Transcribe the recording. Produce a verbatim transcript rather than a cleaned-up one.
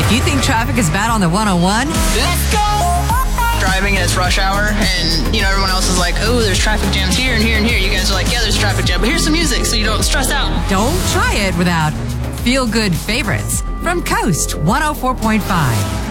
If you think traffic is bad on the one oh one, Let's go! Driving and it's rush hour, and you know everyone else is like, oh, there's traffic jams here and here and here. You guys are like, yeah, there's traffic jam, but here's some music so you don't stress out. don't try it without feel-good favorites from Coast one oh four point five.